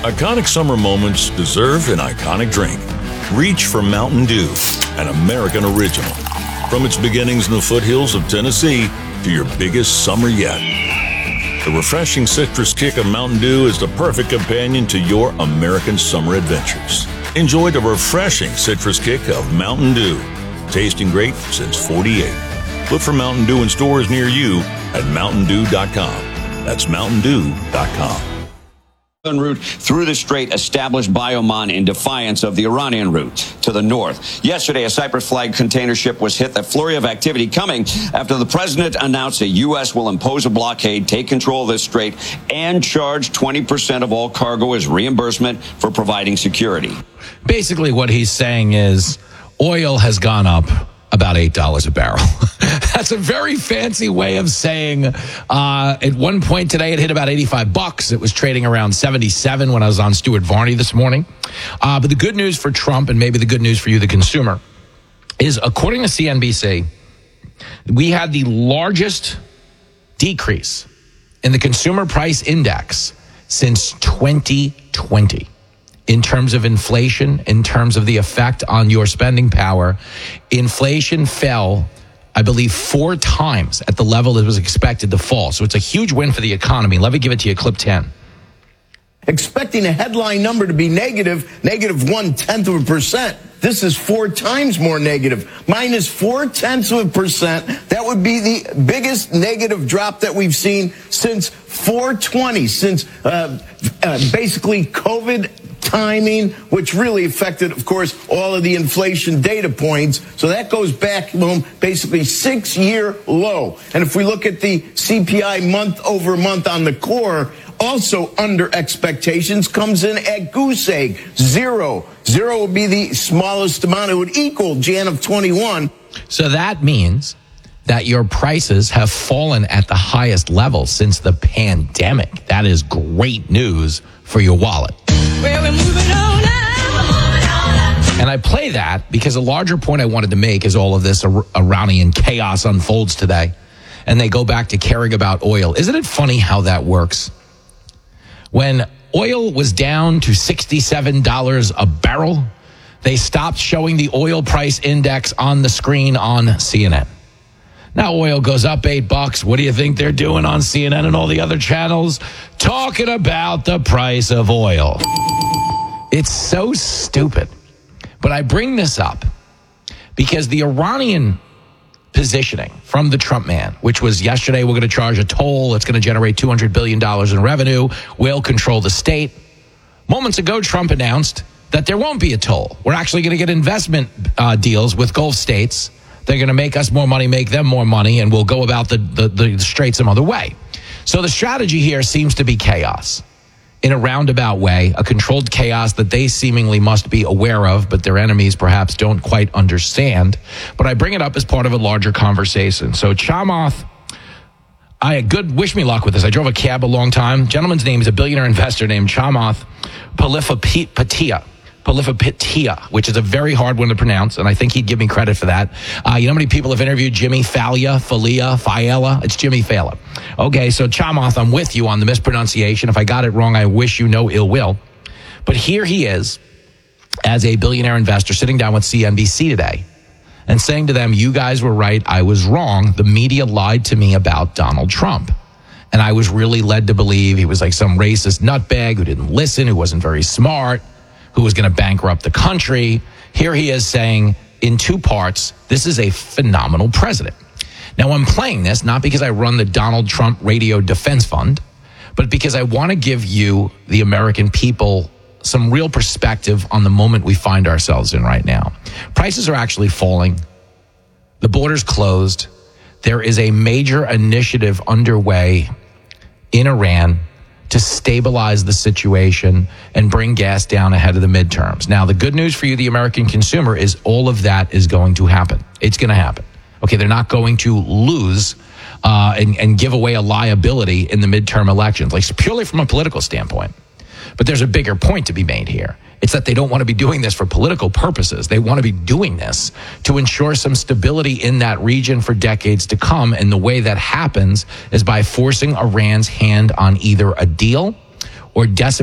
Iconic summer moments deserve an iconic drink. Reach for Mountain Dew, an American original. From its beginnings in the foothills of Tennessee to your biggest summer yet. The refreshing citrus kick of Mountain Dew is the perfect companion to your American summer adventures. Enjoy the refreshing citrus kick of Mountain Dew. Tasting great since '48. Look for Mountain Dew in stores near you at MountainDew.com. That's MountainDew.com. Route through the strait established by Oman in defiance of the Iranian route to the north. Yesterday, a Cyprus flag container ship was hit. That flurry of activity coming after the president announced the U.S. will impose a blockade, take control of this strait, and charge 20% of all cargo as reimbursement for providing security. Basically, what he's saying is oil has gone up about $8 a barrel. That's a very fancy way of saying at one point today it hit about $85. It was trading around 77 when I was on Stuart Varney this morning. But the good news for Trump, and maybe the good news for you, the consumer, is according to CNBC, we had the largest decrease in the consumer price index since 2020. In terms of inflation, in terms of the effect on your spending power, inflation fell, I believe, 4 times at the level it was expected to fall. So it's a huge win for the economy. Let me give it to you, clip 10. Expecting a headline number to be negative 0.1%. This is 4 times more negative, minus 0.4%. That would be the biggest negative drop that we've seen since 4/20, since basically COVID timing, which really affected, of course, all of the inflation data points. So that goes back, basically 6-year low. And if we look at the CPI month over month on the core, also under expectations, comes in at goose egg, 0. 0 would be the smallest amount. It would equal Jan of 21. So that means that your prices have fallen at the highest level since the pandemic. That is great news for your wallet. Well, we're moving on now. And I play that because a larger point I wanted to make is all of this Iranian chaos unfolds today. And they go back to caring about oil. Isn't it funny how that works? When oil was down to $67 a barrel, they stopped showing the oil price index on the screen on CNN. Now oil goes up $8. What do you think they're doing on CNN and all the other channels? Talking about the price of oil. It's so stupid. But I bring this up because the Iranian positioning from the Trump man, which was yesterday, we're going to charge a toll. It's going to generate $200 billion in revenue. We'll control the state. Moments ago, Trump announced that there won't be a toll. We're actually going to get investment deals with Gulf states. They're going to make us more money, make them more money, and we'll go about the strait some other way. So the strategy here seems to be chaos in a roundabout way, a controlled chaos that they seemingly must be aware of, but their enemies perhaps don't quite understand. But I bring it up as part of a larger conversation. So Chamath, wish me luck with this. I drove a cab a long time. Gentleman's name is a billionaire investor named Chamath Palihapitiya, which is a very hard one to pronounce, and I think he'd give me credit for that. You know how many people have interviewed Jimmy Failla? It's Jimmy Fallon. Okay, so Chamath, I'm with you on the mispronunciation. If I got it wrong, I wish you no ill will. But here he is, as a billionaire investor, sitting down with CNBC today and saying to them, you guys were right, I was wrong. The media lied to me about Donald Trump. And I was really led to believe he was like some racist nutbag who didn't listen, who wasn't very smart, who was going to bankrupt the country. Here he is saying in 2 parts, this is a phenomenal president. Now, I'm playing this not because I run the Donald Trump Radio Defense Fund, but because I want to give you, the American people, some real perspective on the moment we find ourselves in right now. Prices are actually falling. The border's closed. There is a major initiative underway in Iran to stabilize the situation and bring gas down ahead of the midterms. Now, the good news for you, the American consumer, is all of that is going to happen. It's going to happen. Okay, they're not going to lose and give away a liability in the midterm elections, like purely from a political standpoint. But there's a bigger point to be made here. It's that they don't want to be doing this for political purposes. They want to be doing this to ensure some stability in that region for decades to come. And the way that happens is by forcing Iran's hand on either a deal or decimating